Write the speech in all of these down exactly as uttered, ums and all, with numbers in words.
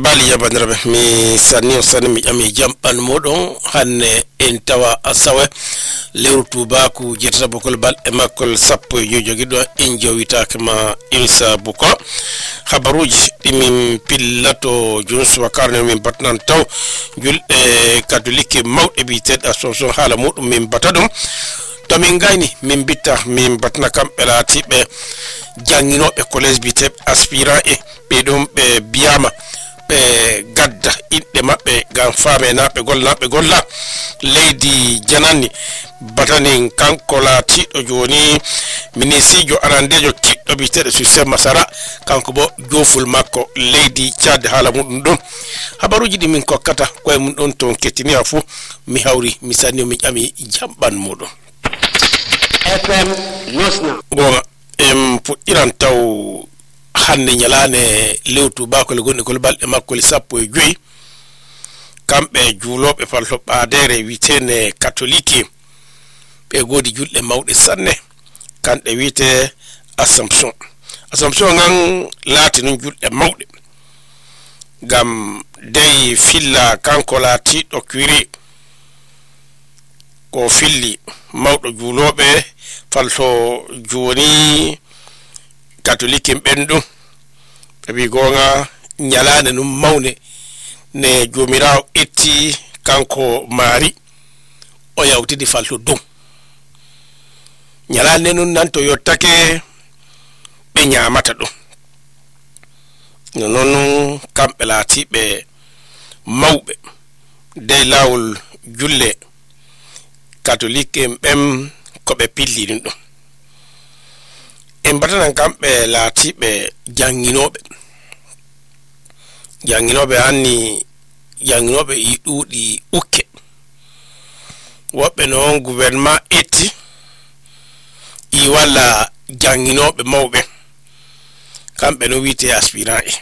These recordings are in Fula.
bali ya bandrabe mi sanni sanni mi ami jamban modon hanne en tawa asawe lewru tubaku jetata bokol bal e makol sappo e jogido en jowita kama insa buko habaruji min pillato junsu wakarne min batnan taw jul e catholique mawde bited association hala mudum min batadum to min gayni min bitta min batna kam belati be janginobe college bitep aspirant e be dum be biyama be gadda idde mabbe gam faame na be golla be golla lady janani batanin kanko lati do joni minisijo arandejo kiddo bitede système masara kanko bo joful makko lady chad hala mudum don habaruji di min kokkata koy mun don ton ketini afu mi hawri mi sanni mi ami jamban mudum F M Nosna bon em pu iran taw hanne nyalane lewtu bakol gonni kol balde makko sappo e joyi kambe juulobe falto baadere witene catholique be godi julde mawde sanne kande wite assumption assumption ngan lati non julde mawde gam dey filla kanko lati do kwiri ko filli mawdo juulobe falto joni catholique bendo bi gonga nyalane num mawne ne jomiraw etti kanko mari o yawtidi falto dum nyalane nun nanto yottake be nyamata dum nonu kambe lati be mawbe de lawul julle catholique bem ko be pilli dum en batanan kambe lati be janginobe janginobe anni janginobe yi dudi ukke wobbe non gouvernement etti i wala janginobe mawbe kambe no wite aspirant e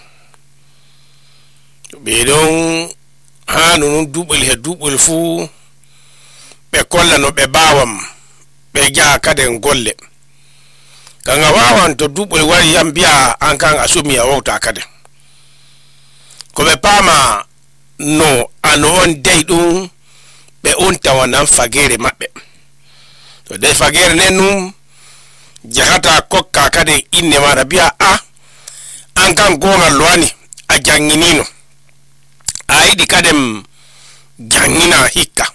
be don hanu non dubul he dubul fu be kolla no be bawam be jaa kaden golle kanga wawan to dubul wari yambia an kan asumi ya wota kade ko be pama no ano on dey dum be on tawana fagere mabbe to dey fagere nenum jahata kokka kade inne mara biya a an kan gonga loani a janginino aidi kadem jangina hikka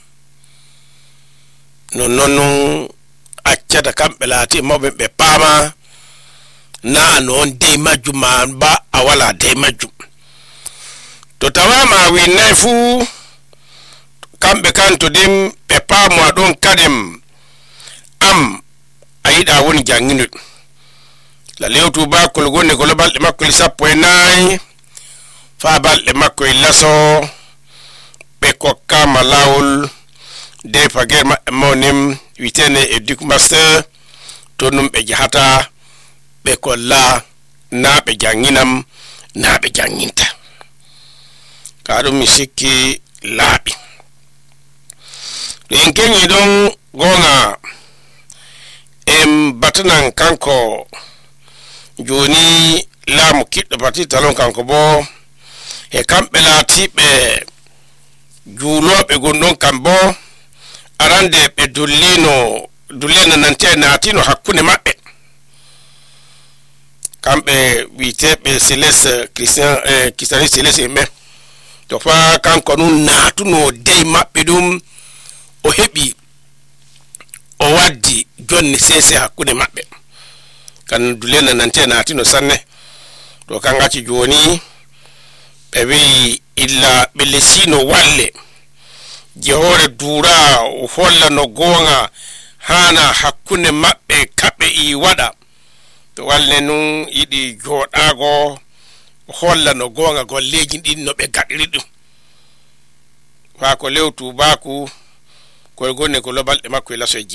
non non accata kambe lati mawbe be pama na non dey majuma ba awala dey majum to tawama wi nefu kambe kanto dim be pama don kadem am aida woni janginu la lewtu ba kol gonne kol balde makko sappo e nay fa balde makko laso be kokka malawul de fager monim witene educ master to num be jahata be kolla na be janginam na be janginta kadu misiki labi en kenyi don gonga em batanan kanko joni lamu kiddo parti talon kanko bo e kambe lati be juulobe gondon kambo arande be dullino dullena nante natino hakkune mabbe kambe wite be Céleste Christian eh Christian Céleste me to fa kanko nun natuno dey mabbe dum o hebi o waddi jonni sese hakkune mabbe kan dullena nante natino sanne to kangati joni be wi illa be lesino walle jehore dura holla no gonga hana hakkune mabbe kabbe i wada to walle nun yidi jodago holla no gonga golleji din no be gadiri dum fa ko lewtu baku ko gonne ko lobal e makko la soji